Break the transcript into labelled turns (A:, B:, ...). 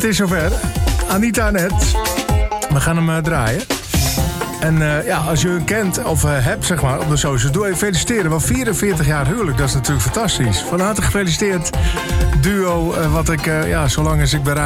A: is zover. Anita en Ed. We gaan hem draaien. En als je hem kent of hebt, zeg maar, op de socials, doe even feliciteren. Want 44 jaar huwelijk, dat is natuurlijk fantastisch. Van harte gefeliciteerd. Duo, wat ik, zolang als ik bij